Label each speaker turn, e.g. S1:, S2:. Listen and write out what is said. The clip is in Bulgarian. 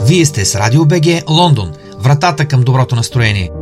S1: Вие сте с Радио БГ Лондон, вратата към доброто настроение.